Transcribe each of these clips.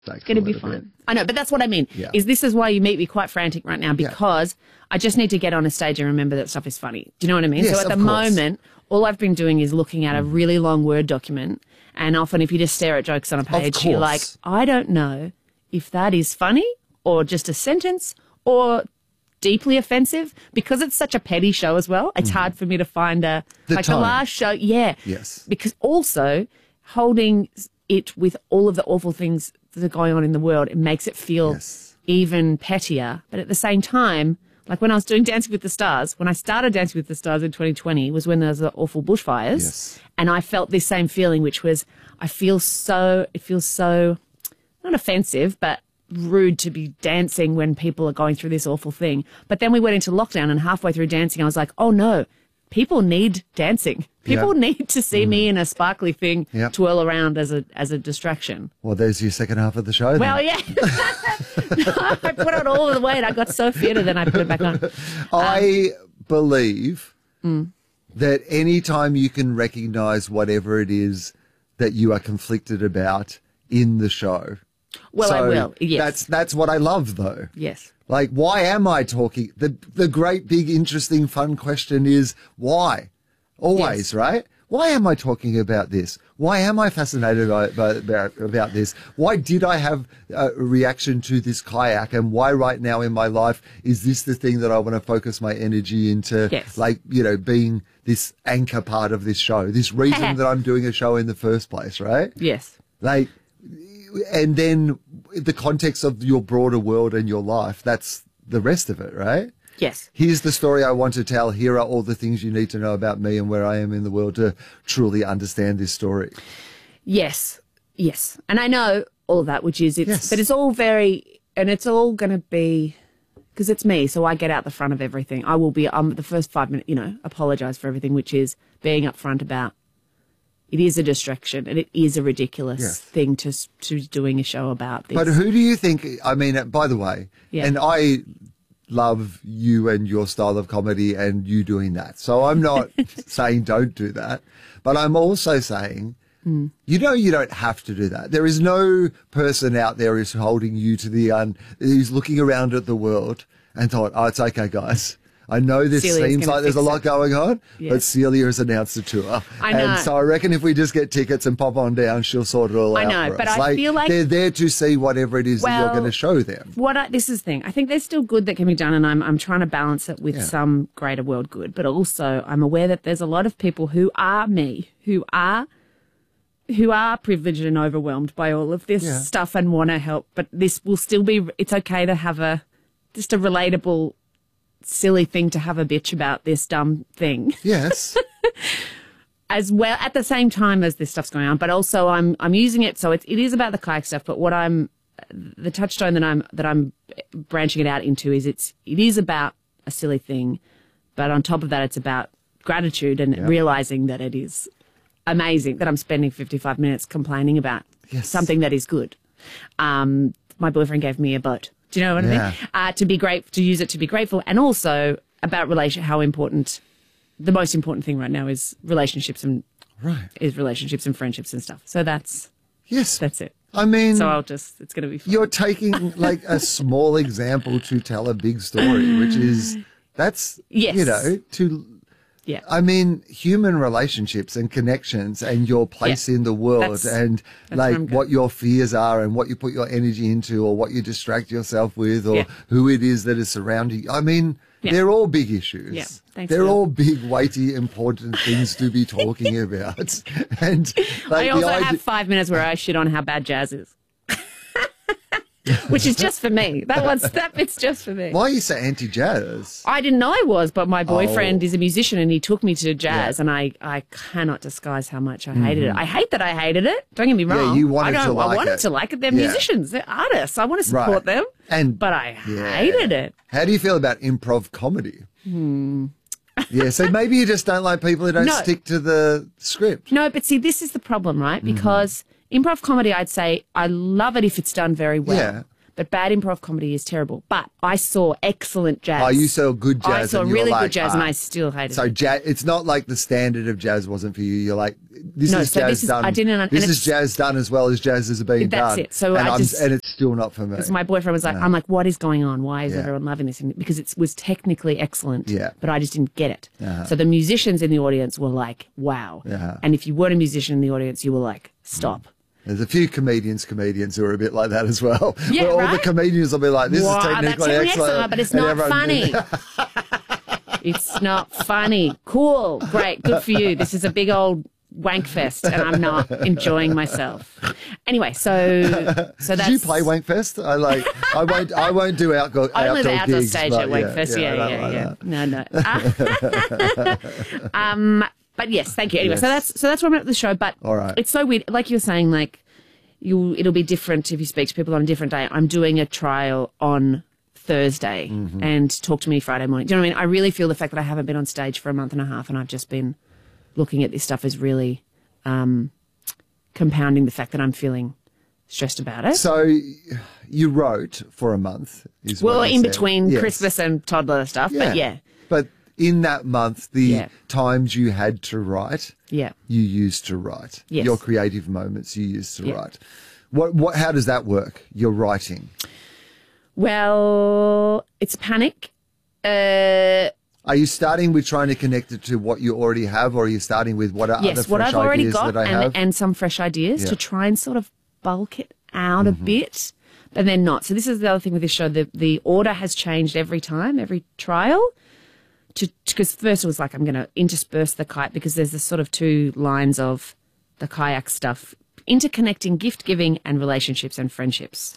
It's going to be fine. I know, but that's what I mean. Yeah. This is why you make me quite frantic right now, because I just need to get on a stage and remember that stuff is funny. Do you know what I mean? Yes, so at the moment, all I've been doing is looking at a really long Word document, and often if you just stare at jokes on a page, you're like, I don't know if that is funny or just a sentence or deeply offensive, because it's such a petty show as well. It's hard for me to find the last show. Yeah. Yes. Because also holding it with all of the awful things that are going on in the world, it makes it feel even pettier. But at the same time, like when I was doing Dancing with the Stars, when I started Dancing with the Stars in 2020 was when there was the awful bushfires. Yes. And I felt this same feeling, which was it feels so, not offensive, but rude to be dancing when people are going through this awful thing. But then we went into lockdown, and halfway through dancing, I was like, oh no, people need dancing. People need to see me in a sparkly thing twirl around as a distraction. Well, there's your second half of the show then. Well, yeah. I put on all of the weight. I got so fit, and then I put it back on. I believe that any time you can recognise whatever it is that you are conflicted about in the show. Well, so I will, yes. That's what I love, though. Yes. Like, why am I talking? The great, big, interesting, fun question is why? Always, right? Why am I talking about this? Why am I fascinated about this? Why did I have a reaction to this kayak? And why right now in my life is this the thing that I want to focus my energy into? Yes. Like, you know, being this anchor part of this show, this reason that I'm doing a show in the first place, right? Yes. Like, and then the context of your broader world and your life, that's the rest of it, right? Yes. Here's the story I want to tell. Here are all the things you need to know about me and where I am in the world to truly understand this story. Yes. Yes. And I know all of that, which is, but it's all it's all going to be, because it's me, so I get out the front of everything. I will be, the first 5 minutes, apologise for everything, which is being upfront about it is a distraction and it is a ridiculous thing to doing a show about this. But who do you think, I mean, by the way, and I love you and your style of comedy and you doing that. So I'm not saying don't do that, but I'm also saying, you don't have to do that. There is no person out there who's holding you to the, who's looking around at the world and thought, oh, it's okay, guys. I know this seems like there's a lot going on, but Celia has announced a tour. I know. And so I reckon if we just get tickets and pop on down, she'll sort it all out. I know, but I feel like they're there to see whatever it is that you're going to show them. This is the thing. I think there's still good that can be done, and I'm trying to balance it with some greater world good. But also, I'm aware that there's a lot of people who are me, who are privileged and overwhelmed by all of this stuff and want to help. But this will still be. It's okay to have just a relatable, silly thing to have a bitch about this dumb thing. Yes. As well, at the same time as this stuff's going on, but also I'm using it, so it is about the kayak stuff. But what the touchstone that I'm branching it out into is it is about a silly thing, but on top of that, it's about gratitude and realizing that it is amazing that I'm spending 55 minutes complaining about something that is good. My boyfriend gave me a boat. Do you know what I mean? To use it to be grateful, and also about how important. The most important thing right now is relationships and friendships and stuff. So that's it. I mean, so it's going to be fun. You're taking like a small example to tell a big story, which is I mean, human relationships and connections and your place in the world and like what your fears are and what you put your energy into or what you distract yourself with or who it is that is surrounding you. I mean, they're all big issues. Yeah. Thanks, they're all big, weighty, important things to be talking about. And like, I also have 5 minutes where I shit on how bad jazz is. Which is just for me. That bit's just for me. Why are you so anti-jazz? I didn't know I was, but my boyfriend is a musician and he took me to jazz and I cannot disguise how much I hated it. I hate that I hated it. Don't get me wrong. Yeah, you wanted to like it. I wanted to like it. They're musicians. They're artists. I want to support them. But I hated it. How do you feel about improv comedy? Yeah, so maybe you just don't like people who don't stick to the script. No, but see, this is the problem, right? Because improv comedy, I'd say, I love it if it's done very well. Yeah. but bad improv comedy is terrible. But I saw excellent jazz. Oh, you saw good jazz. I saw and you were really like, good jazz, and I still hated so it. jazz, it's not like the standard of jazz wasn't for you. You're like, this is jazz done. I didn't. This is jazz done as well as jazz is being done. That's it. So and it's still not for me. Because my boyfriend was like, I'm like, what is going on? Why is everyone loving this? And because it was technically excellent, but I just didn't get it. So the musicians in the audience were like, wow. And if you weren't a musician in the audience, you were like, stop. There's a few comedians who are a bit like that as well. Yeah, where all right? the comedians will be like, this is technically excellent. But it's not funny. It's not funny. Cool. Great. Good for you. This is a big old wank fest and I'm not enjoying myself. Anyway, so that's... Did you play Wankfest? I won't do outdoor Only the outdoor gigs, stage at Wankfest. No. But yes, thank you. Anyway, so that's where I'm at the show. But it's so weird. Like you were saying, like it'll be different if you speak to people on a different day. I'm doing a trial on Thursday and talk to me Friday morning. Do you know what I mean? I really feel the fact that I haven't been on stage for a month and a half and I've just been looking at this stuff is really compounding the fact that I'm feeling stressed about it. So you wrote for a month. In between Christmas and toddler stuff, but yeah. But in that month, the times you had to write, you used to write. Yes. Your creative moments you used to write. What? How does that work, your writing? Well, it's panic. Are you starting with trying to connect it to what you already have, or are you starting with what are other fresh I've already ideas got that I have? and some fresh ideas to try and sort of bulk it out a bit, but then not. So this is the other thing with this show. The order has changed every time, every trial. Because first it was like, I'm going to intersperse the kite because there's this sort of two lines of the kayak stuff, interconnecting gift giving and relationships and friendships.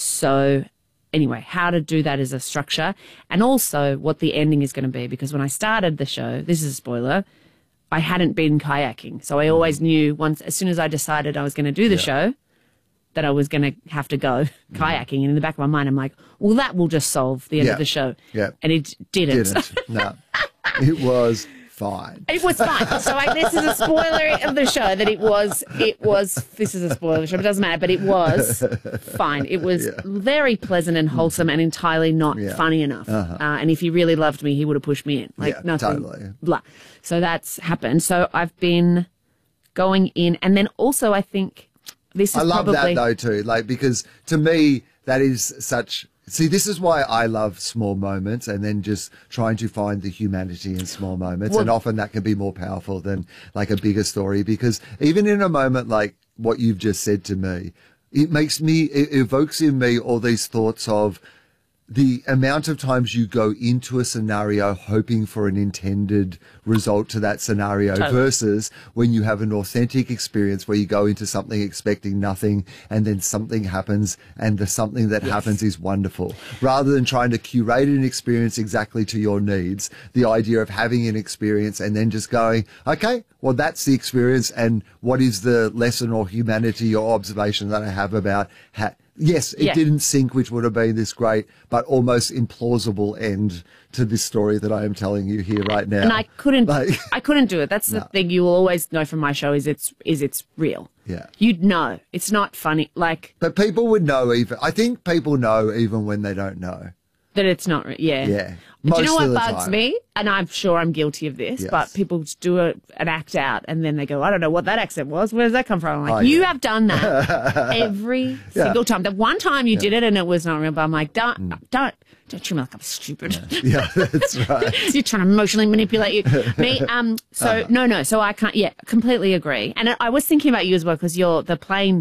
So anyway, how to do that as a structure and also what the ending is going to be. Because when I started the show, this is a spoiler, I hadn't been kayaking. So I always knew as soon as I decided I was going to do the show, that I was going to have to go kayaking. And in the back of my mind, I'm like, well, that will just solve the end of the show. Yeah. And it didn't. No. It was fine. It was fine. So this is a spoiler of the show that it was, this is a spoiler of the show, but it doesn't matter, but it was fine. It was very pleasant and wholesome and entirely not funny enough. And if he really loved me, he would have pushed me in. Like nothing. Totally. Blah. So that's happened. So I've been going in. And then also I think... I love that though too, like, because to me that is such. See, this is why I love small moments, and then just trying to find the humanity in small moments, and often that can be more powerful than like a bigger story. Because even in a moment like what you've just said to me, it evokes in me all these thoughts of the amount of times you go into a scenario hoping for an intended result to that scenario versus when you have an authentic experience where you go into something expecting nothing and then something happens and the something that happens is wonderful. Rather than trying to curate an experience exactly to your needs, the idea of having an experience and then just going, okay, well, that's the experience and what is the lesson or humanity or observation that I have about yes, it didn't sink, which would have been this great, but almost implausible end to this story that I am telling you here right now. And I couldn't do it. That's the thing you will always know from my show is it's real. Yeah. You'd know. It's not funny. But people would know I think people know even when they don't know. That it's not real. Yeah. Yeah. Do you know what bugs me? And I'm sure I'm guilty of this, but people do an act out and then they go, I don't know what that accent was. Where does that come from? I'm like, you have done that every single time. The one time you did it and it was not real, but I'm like, don't treat me like I'm stupid. Yeah, that's right. You're trying to emotionally manipulate me. No. So I can't, completely agree. And I was thinking about you as well because you're the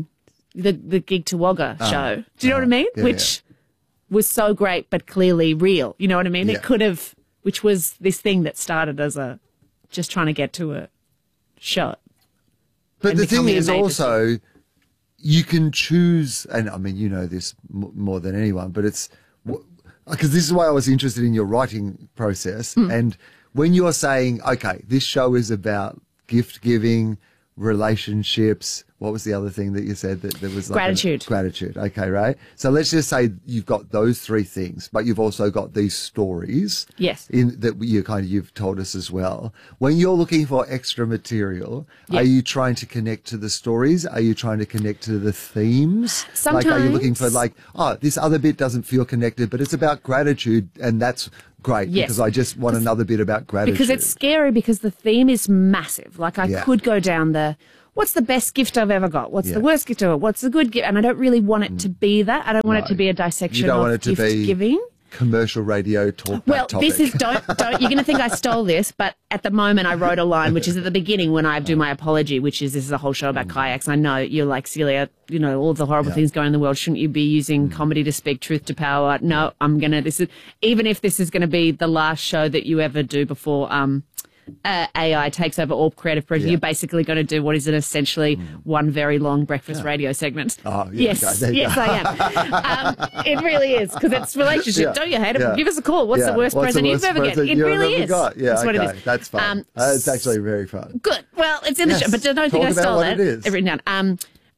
Gig to Wagga show. Do you know what I mean? Which was so great, but clearly real. You know what I mean? It could have, which was this thing that started as just trying to get to a show. But the thing is also, you can choose, and I mean, you know this more than anyone, but it's, because this is why I was interested in your writing process. And when you're saying, okay, this show is about gift giving, relationships, what was the other thing that you said that there was? Like Gratitude. Gratitude. Okay, right. So let's just say you've got those three things, but you've also got these stories. Yes. You've told us as well. When you're looking for extra material, are you trying to connect to the stories? Are you trying to connect to the themes? Sometimes. Like, are you looking for this other bit doesn't feel connected, but it's about gratitude, and that's great because I just want another bit about gratitude. Because it's scary because the theme is massive. Like I could go down what's the best gift I've ever got? What's the worst gift I've ever got? What's the good gift? And I don't really want it to be that. I don't want it to be a dissection of gift giving. Commercial radio talk. Well, topic. this is don't. You're going to think I stole this, but at the moment I wrote a line, which is at the beginning when I do my apology, which is this is a whole show about kayaks. I know you're like, Celia, all the horrible things going on in the world. Shouldn't you be using comedy to speak truth to power? No, even if this is going to be the last show that you ever do before AI takes over all creative pressure, you're basically going to do what is an essentially one very long breakfast radio segment. Oh, yes, I am. It really is because it's relationship. Don't you hate it? Give us a call. What's the worst present you've ever get? It really is. Yeah, that's what it is. That's fun. It's actually very fun. Good. Well, it's in the show, but don't think I stole it. It's written down.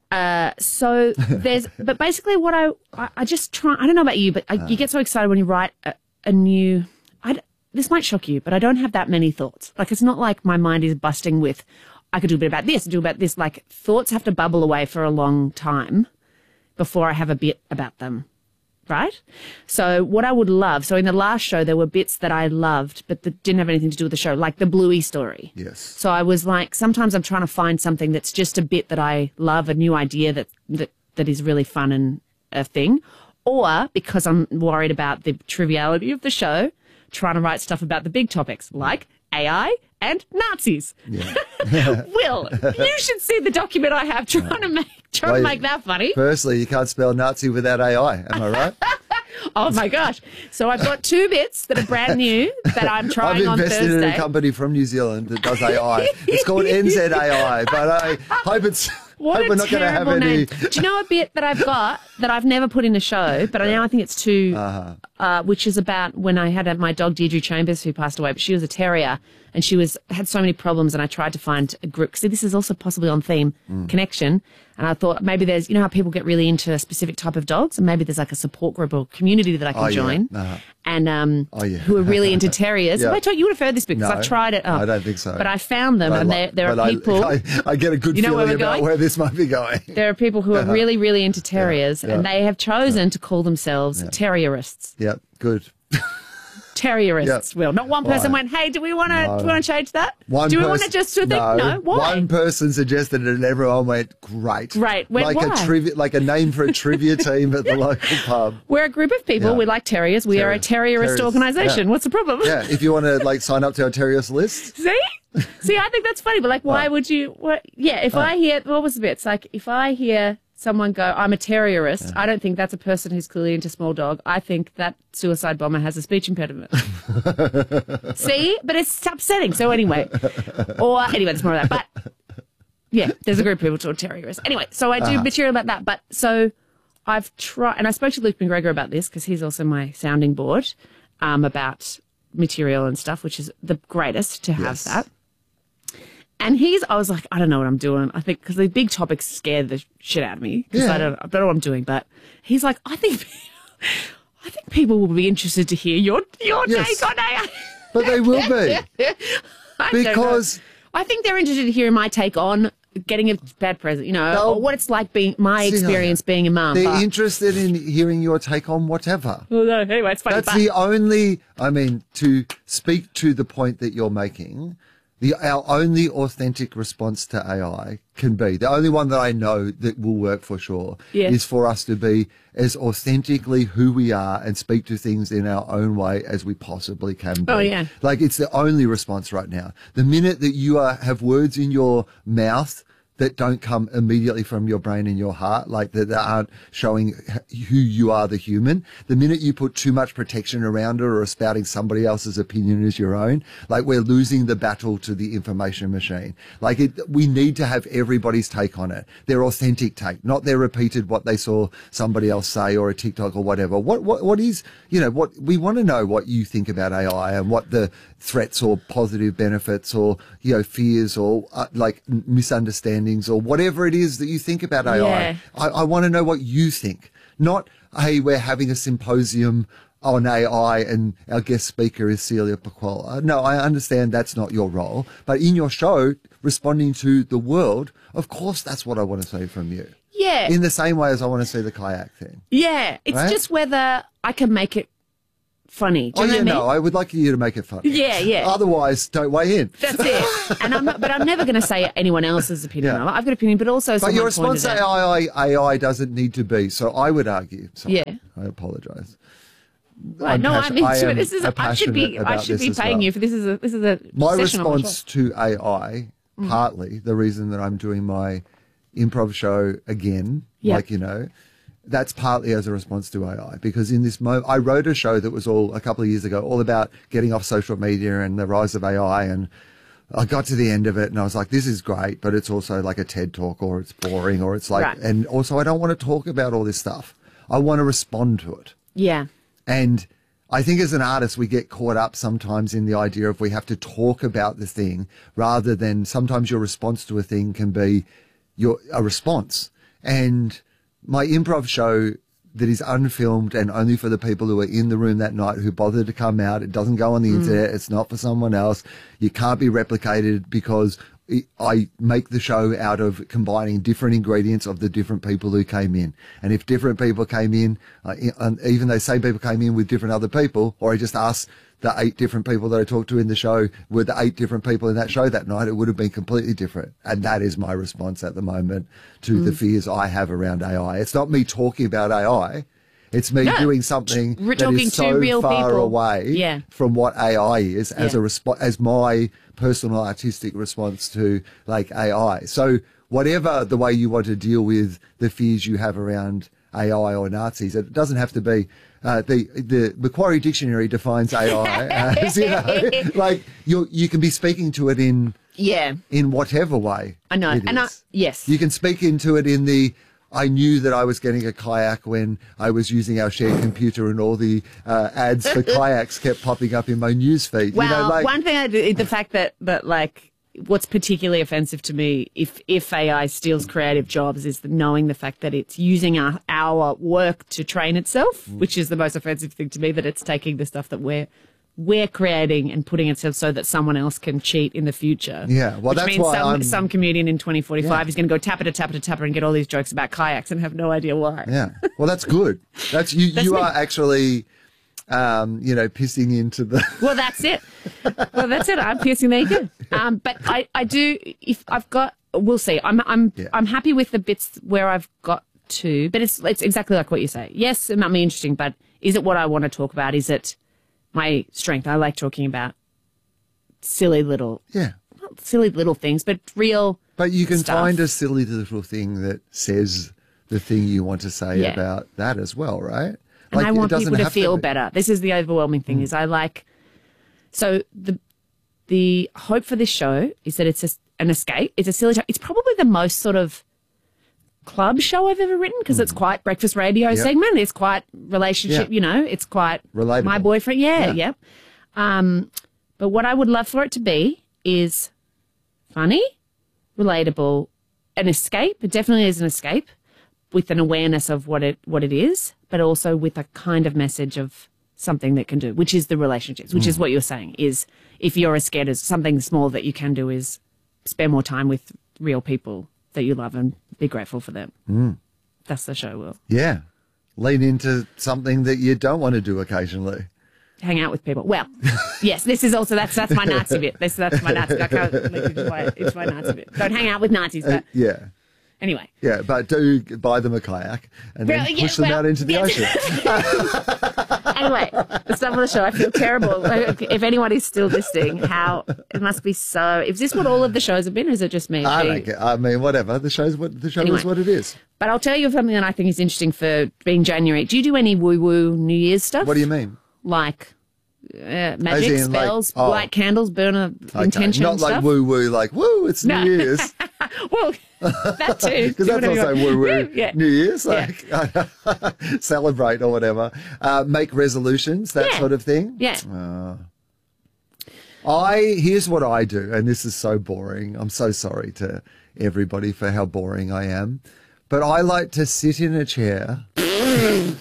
So there's, but basically what I just try. I don't know about you, but you get so excited when you write a new. This might shock you, but I don't have that many thoughts. Like, it's not like my mind is busting with, I could do a bit about this, do about this. Like, thoughts have to bubble away for a long time before I have a bit about them, right? So what I would love, so in the last show, there were bits that I loved, but that didn't have anything to do with the show, like the Bluey story. Yes. So I was like, sometimes I'm trying to find something that's just a bit that I love, a new idea that is really fun and a thing. Or because I'm worried about the triviality of the show, trying to write stuff about the big topics like AI and Nazis. Yeah. Will, you should see the document I have trying to make that funny. Firstly, you can't spell Nazi without AI. Am I right? Oh my gosh. So I've got two bits that are brand new that I'm trying on Thursday. I've invested in a company from New Zealand that does AI. It's called NZAI, but I hope it's... What we're not going to have any. Do you know a bit that I've got that I've never put in a show, but now I think it's too, which is about when I had my dog Deirdre Chambers, who passed away, but she was a terrier and she had so many problems, and I tried to find a group. See, this is also possibly on theme, connection. And I thought maybe there's, how people get really into a specific type of dogs, and maybe there's like a support group or community that I can join. And who are really into terriers. You would have heard this because I've tried it. I don't think so. But I found them, and there are people. I get a good feeling about where this might be going. There are people who are really, really into terriers, and they have chosen to call themselves terrierists. Yeah, good. Terrierists, Will. Not one person went, hey, do we want to change that? Do we want to just do a thing? No. Why? One person suggested it and everyone went, great. Great. Like why? Like a name for a trivia team at the local pub. We're a group of people. We like terriers. We are a terrierist organisation. What's the problem? Yeah, if you want to sign up to our terrierist list. See, I think that's funny, but why would you? If I hear, what was the bit? It's like, if I hear someone go, I'm a terrierist, I don't think that's a person who's clearly into small dog. I think that suicide bomber has a speech impediment. See? But it's upsetting. So anyway, there's more of that. But yeah, there's a group of people called terrorists. Anyway, so I do material about that. But so I've tried, and I spoke to Luke McGregor about this because he's also my sounding board about material and stuff, which is the greatest to have that. And I was like, I don't know what I'm doing. I think because the big topics scared the shit out of me because I don't know what I'm doing. But he's like, I think people will be interested to hear your take on AI. But they will be because I think they're interested to hear my take on getting a bad present, or what it's like being my experience being a mum. They're interested in hearing your take on whatever. Well, no, anyway, it's funny. That's the only. I mean, to speak to the point that you're making. Our only authentic response to AI can be, the only one that I know that will work for sure, is for us to be as authentically who we are and speak to things in our own way as we possibly can be. Oh, yeah. Like, it's the only response right now. The minute that you have words in your mouth that don't come immediately from your brain and your heart, like that aren't showing who you are, the human. The minute you put too much protection around it or are spouting somebody else's opinion as your own, like we're losing the battle to the information machine. Like we need to have everybody's take on it. Their authentic take, not their repeated what they saw somebody else say or a TikTok or whatever. What is, what we want to know what you think about AI and what the threats or positive benefits or, fears or misunderstandings understandings or whatever it is that you think about AI. Yeah. I want to know what you think, not, hey, we're having a symposium on AI and our guest speaker is Celia Pacquola. No, I understand that's not your role, but in your show, responding to the world, of course, that's what I want to see from you. Yeah. In the same way as I want to see the kayak thing. Yeah. It's right? just whether I can make it funny. Do you know what I mean? No, I would like you to make it funny. Yeah, yeah. Otherwise, don't weigh in. That's it. And I'm never going to say anyone else's opinion. Yeah. I've got an opinion, but also But your someone response pointed to out- AI doesn't need to be. So I would argue. Sorry, Yeah. I apologise. Well, no, I'm into it. This is. I should passionate be. I about should this be as paying well. you for this. Is a. My session on response to AI, partly the reason that I'm doing my improv show again, Yeah. like, you know, that's partly as a response to AI, because in this moment, I wrote a show that was a couple of years ago, all about getting off social media and the rise of AI. And I got to the end of it and I was like, this is great, but it's also like a TED talk, or it's boring, or it's like, Right. and also I don't want to talk about all this stuff. I want to respond to it. Yeah. And I think as an artist, we get caught up sometimes in the idea of we have to talk about the thing, rather than sometimes your response to a thing can be a response. And my improv show that is unfilmed and only for the people who are in the room that night who bothered to come out, it doesn't go on the internet. It's not for someone else. You can't be replicated, because I make the show out of combining different ingredients of the different people who came in. And if different people came in, and even though same people came in with different other people, or I just asked the 8 different people that I talked to in the show were the 8 different people in that show that night, it would have been completely different. And that is my response at the moment to the fears I have around AI. It's not me talking about AI. It's me doing something We're that talking is to so real far people. away Yeah. from what AI is as Yeah. as my personal artistic response to like AI. So whatever the way you want to deal with the fears you have around AI or Nazis, it doesn't have to be. The Macquarie Dictionary defines AI as, you know, like you can be speaking to it in whatever way. I know. it And is. yes. You can speak into it in the, I knew that I was getting a kayak when I was using our shared computer and all the ads for kayaks kept popping up in my newsfeed. Well, you know, like, one thing I do, the fact that like what's particularly offensive to me if AI steals creative jobs is knowing the fact that it's using our work to train itself, which is the most offensive thing to me, that it's taking the stuff that we're creating and putting it so that someone else can cheat in the future. Yeah, well, which that's means why some comedian in 2045 Yeah. is going to go tapper to tapper to tapper and get all these jokes about kayaks and have no idea why. yeah. Well, that's good. That's you. That's You me. are actually, pissing into the. Well, that's it. I'm piercing the ego. But I do. If I've got, we'll see. I'm happy with the bits where I've got to. But it's exactly like what you say. Yes, it might be interesting, but is it what I want to talk about? Is it my strength? I like talking about silly little, not silly little things, but real. But you can stuff. find a silly little thing that says the thing you want to say Yeah. about that as well, right? And Like, I it want doesn't people to have feel be- better. This is the overwhelming thing is I like, so the hope for this show is that it's an escape. It's a silly show. It's probably the most sort of club show I've ever written because it's quite breakfast radio Yep. segment. It's quite relationship, Yeah. it's quite Relatable. my boyfriend. Yeah. Yeah. But what I would love for it to be is funny, relatable, an escape. It definitely is an escape with an awareness of what it is, but also with a kind of message of something that can do, which is the relationships, which is what you're saying is if you're as scared as something small that you can do is spend more time with real people that you love and be grateful for them. That's the show, Will. Yeah. Lean into something that you don't want to do occasionally. Hang out with people. Well, yes, this is also, that's my Nazi bit. That's my Nazi bit. It's my Nazi bit. Don't hang out with Nazis. But Yeah. anyway. Yeah, but do buy them a kayak and then push them out into the ocean. Anyway, the stuff of the show, I feel terrible. If anyone is still listening, it must be so. Is this what all of the shows have been, or is it just me? I don't care. I mean, whatever. The show Anyway. is what it is. But I'll tell you something that I think is interesting for being January. Do you do any woo-woo New Year's stuff? What do you mean? Like magic, As in, like, spells, light candles, burn intention Not like stuff? woo-woo, like, woo, it's No. New Year's. Well, that too. Because that's also woo-woo Yeah. New Year's, like celebrate or whatever. Make resolutions, that Yeah. sort of thing. Yeah. Here's what I do, and this is so boring. I'm so sorry to everybody for how boring I am. But I like to sit in a chair. You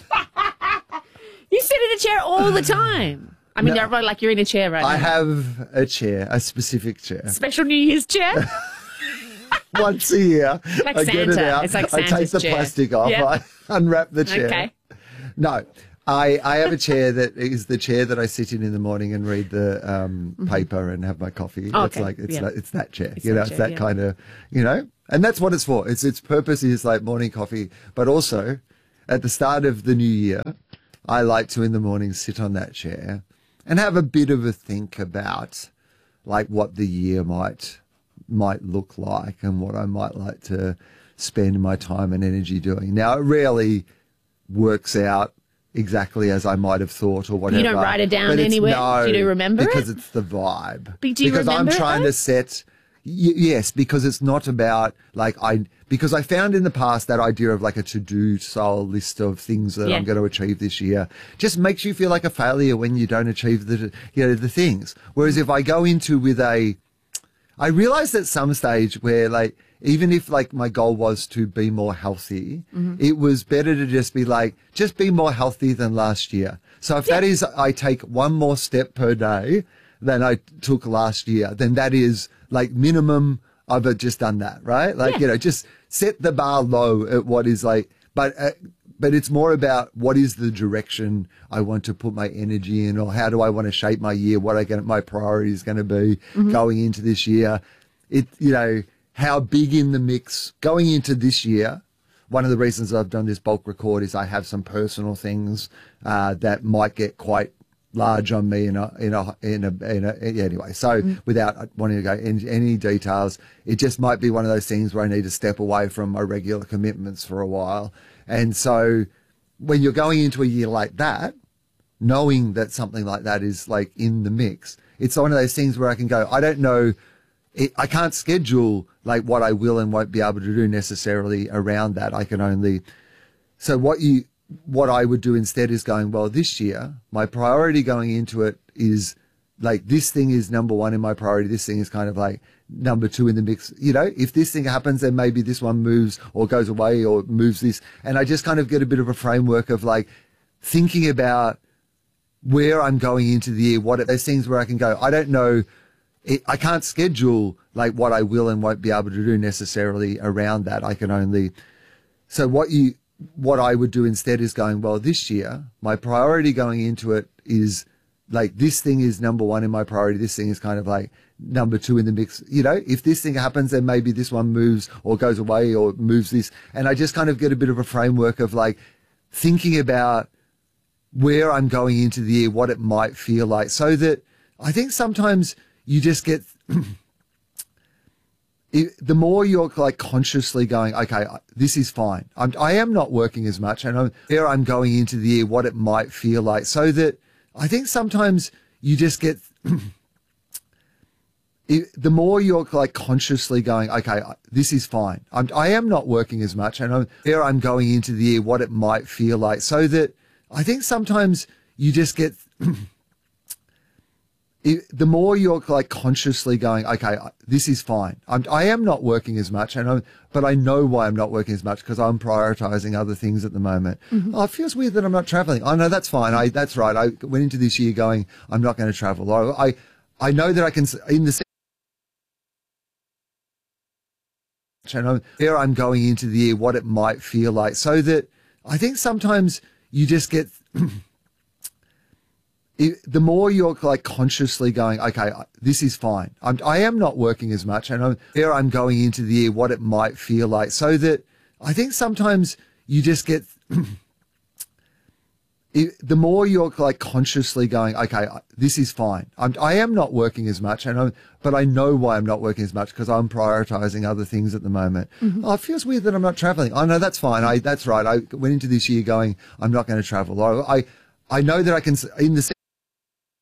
sit in a chair all the time. I mean, no, like you're in a chair right now. I have a chair, a specific chair. Special New Year's chair? Once a year. Like I Santa. get it out. It's like Santa's I take the chair. plastic off. Yep. I unwrap the chair. Okay. No. I have a chair that is the chair that I sit in the morning and read the paper and have my coffee. Oh, it's okay. like it's that chair. It's it's that kind of, and that's what it's for. Its purpose is like morning coffee, but also at the start of the new year, I like to in the morning sit on that chair and have a bit of a think about like what the year might look like and what I might like to spend my time and energy doing. Now, it rarely works out exactly as I might have thought or whatever. You don't write it down anywhere? No, do you remember because it? it's the vibe. But do you because remember I'm trying to set... Yes, because it's not about because I found in the past that idea of like a to-do style list of things that I'm going to achieve this year just makes you feel like a failure when you don't achieve the things. Whereas if I go into with I realized at some stage where like, even if like my goal was to be more healthy, it was better to just be like, just be more healthy than last year. So if that is, I take one more step per day than I took last year, then that is like minimum. I've just done that, right? Like, just set the bar low at what is like, but it's more about what is the direction I want to put my energy in, or how do I want to shape my year? What my priority is going to be going into this year. How big in the mix going into this year. One of the reasons I've done this bulk record is I have some personal things that might get quite large on me anyway. So without wanting to go into any details, it just might be one of those things where I need to step away from my regular commitments for a while. And so when you're going into a year like that, knowing that something like that is like in the mix, it's one of those things where I can go, I don't know. I can't schedule like what I will and won't be able to do necessarily around that. I can only, so what I would do instead is going, well, this year, my priority going into it is like, this thing is number one in my priority. This thing is kind of like number two in the mix. If this thing happens, then maybe this one moves or goes away or moves this. And I just kind of get a bit of a framework of like thinking about where I'm going into the year, those things where I can go, I don't know. I can't schedule like what I will and won't be able to do necessarily around that. I can only, so what I would do instead is going, well, this year, my priority going into it is like, this thing is number one in my priority. This thing is kind of like number two in the mix. If this thing happens, then maybe this one moves or goes away or moves this. And I just kind of get a bit of a framework of like thinking about where I'm going into the year, what it might feel like, so that I think sometimes you just get, the more you're like consciously going, okay, this is fine. I am not working as much and I'm going into the year, what it might feel like, so that I think sometimes you just get, the more you're like consciously going, okay, this is fine. I am not working as much and I'm going into the year, what it might feel like, so that I think sometimes you just get, the more you're like consciously going, okay, this is fine. I am not working as much but I know why I'm not working as much, because I'm prioritizing other things at the moment. Oh, it feels weird that I'm not traveling. Oh no, that's fine. That's right. I went into this year going, I'm not going to travel. I know that I can, in the where I'm going into the year, what it might feel like, so that I think sometimes you just get, the more you're like consciously going, okay, this is fine. I am not working as much and I'm going into the year, what it might feel like, so that I think sometimes you just get, the more you're like consciously going, okay, this is fine. I am not working as much but I know why I'm not working as much, because I'm prioritizing other things at the moment. Oh, it feels weird that I'm not traveling. Oh no, that's fine. That's right. I went into this year going, I'm not going to travel. I know that I can, in the